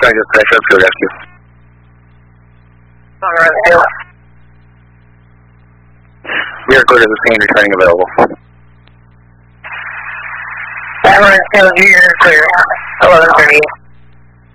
trying to crash up to rescue. You're good at the scene, returning available. That one is still here, clear. 11:38.